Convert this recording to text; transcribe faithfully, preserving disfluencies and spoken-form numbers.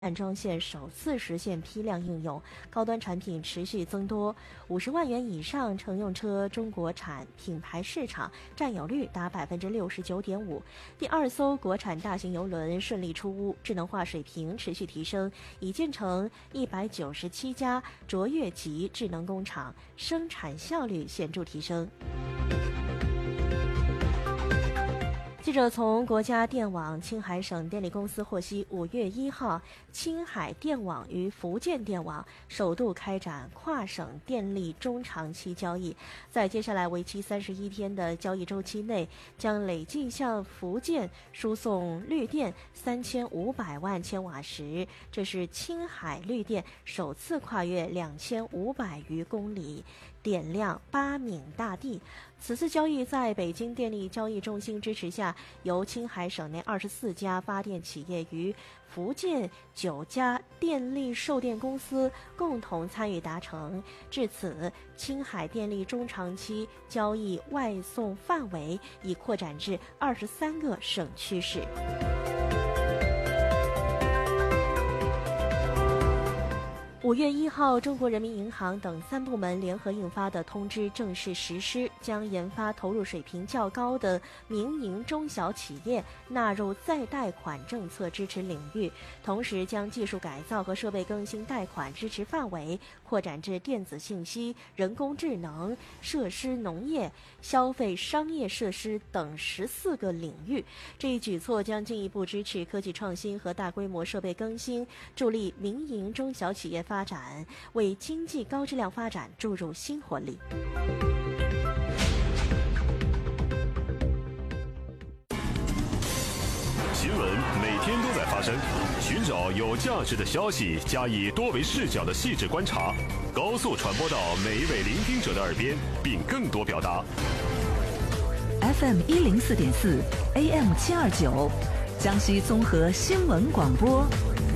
安装线首次实现批量应用，高端产品持续增多，五十万元以上乘用车中国产品牌市场占有率达百分之六十九点五。第二艘国产大型邮轮顺利出坞，智能化水平持续提升，已建成一百九十七家卓越级智能工厂，生产效率显著提升。记者从国家电网青海省电力公司获悉，五月一号，青海电网与福建电网首度开展跨省电力中长期交易，在接下来为期三十一天的交易周期内，将累计向福建输送绿电三千五百万千瓦时，这是青海绿电首次跨越两千五百余公里，电量八闽大地。此次交易在北京电力交易中心支持下，由青海省内二十四家发电企业与福建九家电力售电公司共同参与达成。至此，青海电力中长期交易外送范围已扩展至二十三个省区市。五月一号，中国人民银行等三部门联合印发的通知正式实施，将研发投入水平较高的民营中小企业纳入再贷款政策支持领域，同时将技术改造和设备更新贷款支持范围扩展至电子信息、人工智能、设施农业、消费商业设施等十四个领域。这一举措将进一步支持科技创新和大规模设备更新，助力民营中小企业发展，为经济高质量发展注入新活力。 新闻每天都在发生，寻找有价值的消息，加以多维视角的细致观察，高速传播到每一位聆听者的耳边，并更多表达。 F M 一零四点四 ，A M 七二九，江西综合新闻广播。